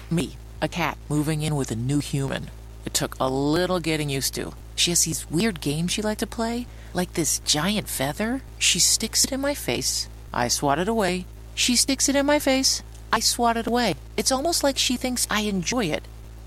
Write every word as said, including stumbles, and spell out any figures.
Me, a cat, moving in with a new human. It took a little getting used to. She has these weird games she likes to play, like this giant feather. She sticks it in my face. I swat it away. She sticks it in my face. I swat it away. It's almost like she thinks I enjoy it.